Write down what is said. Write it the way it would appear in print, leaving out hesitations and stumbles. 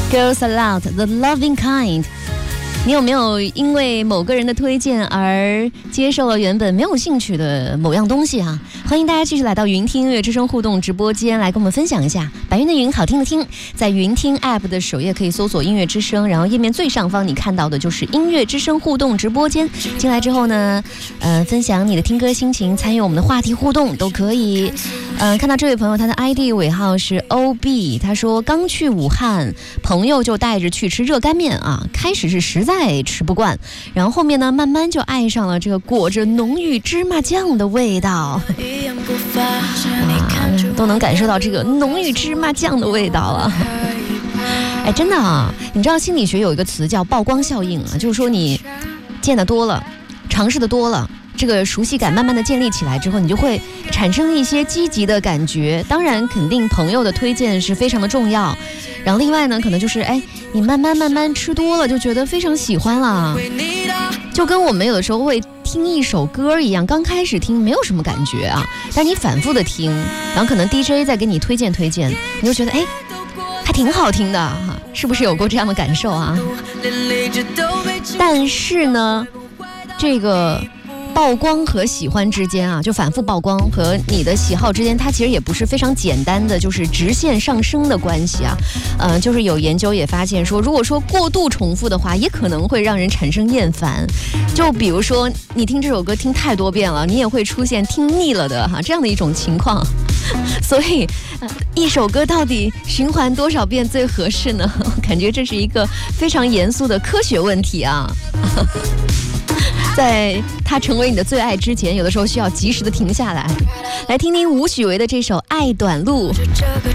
Girls Aloud The Loving Kind。你有没有因为某个人的推荐而接受了原本没有兴趣的某样东西啊？欢迎大家继续来到云听音乐之声互动直播间，来跟我们分享一下。白云的云，好听的听，在云听 App 的首页可以搜索音乐之声，然后页面最上方你看到的就是音乐之声互动直播间。进来之后呢，分享你的听歌心情，参与我们的话题互动都可以。看到这位朋友，他的 ID 尾号是 OB， 他说刚去武汉，朋友就带着去吃热干面啊，开始是实在吃不惯，然后后面呢慢慢就爱上了这个裹着浓郁芝麻酱的味道，都能感受到这个浓郁芝麻酱的味道了。哎，真的啊，你知道心理学有一个词叫曝光效应啊，就是说你见得多了，尝试的多了，这个熟悉感慢慢的建立起来之后，你就会产生一些积极的感觉。当然肯定朋友的推荐是非常的重要，然后另外呢可能就是你慢慢吃多了就觉得非常喜欢了，就跟我们有的时候会听一首歌一样，刚开始听没有什么感觉啊，但你反复的听，然后可能 DJ 再给你推荐，你就觉得还挺好听的哈，是不是有过这样的感受啊？但是呢，这个曝光和喜欢之间啊，就反复曝光和你的喜好之间，它其实也不是非常简单的就是直线上升的关系啊。就是有研究也发现说，如果说过度重复的话，也可能会让人产生厌烦。就比如说你听这首歌听太多遍了，你也会出现听腻了的这样的一种情况。所以一首歌到底循环多少遍最合适呢？我感觉这是一个非常严肃的科学问题啊。在它成为你的最爱之前，有的时候需要及时的停下来，来听听吴许维的这首《爱短路》。